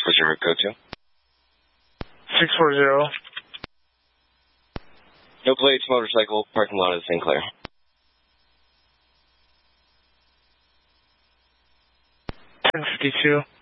What's your code to? 640. No plates, motorcycle, parking lot of St. Clair. 1052.